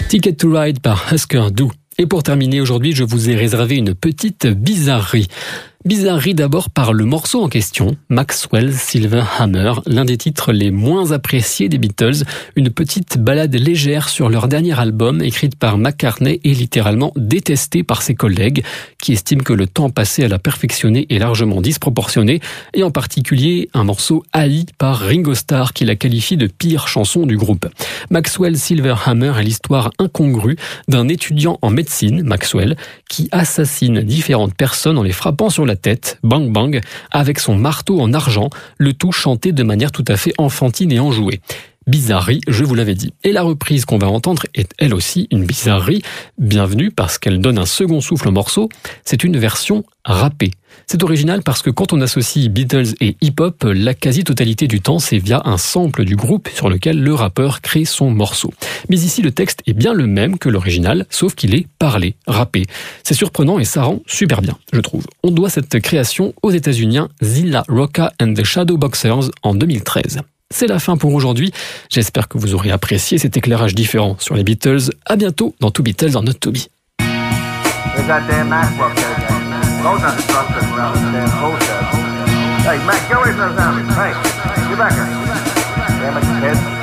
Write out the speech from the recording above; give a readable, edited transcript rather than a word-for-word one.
Ticket to Ride par Husker Du. Et pour terminer aujourd'hui, je vous ai réservé une petite bizarrerie. Bizarrerie d'abord par le morceau en question, Maxwell Silver Hammer, l'un des titres les moins appréciés des Beatles, une petite ballade légère sur leur dernier album, écrite par McCartney et littéralement détestée par ses collègues, qui estiment que le temps passé à la perfectionner est largement disproportionné, et en particulier un morceau haï par Ringo Starr qui la qualifie de pire chanson du groupe. Maxwell Silver Hammer est l'histoire incongrue d'un étudiant en médecine, Maxwell, qui assassine différentes personnes en les frappant sur la tête, bang bang, avec son marteau en argent, le tout chanté de manière tout à fait enfantine et enjouée. Bizarrerie, je vous l'avais dit. Et la reprise qu'on va entendre est elle aussi une bizarrerie. Bienvenue parce qu'elle donne un second souffle au morceau. C'est une version rappée. C'est original parce que quand on associe Beatles et hip-hop, la quasi-totalité du temps, c'est via un sample du groupe sur lequel le rappeur crée son morceau. Mais ici, le texte est bien le même que l'original, sauf qu'il est parlé, rappé. C'est surprenant et ça rend super bien, je trouve. On doit cette création aux États-Uniens Zilla Rocca and the Shadowboxers en 2013. C'est la fin pour aujourd'hui. J'espère que vous aurez apprécié cet éclairage différent sur les Beatles. À bientôt dans To Beatles or Not To Be. Hey, Mac, get away from the sound. Hey, get back here. Damn it, kid.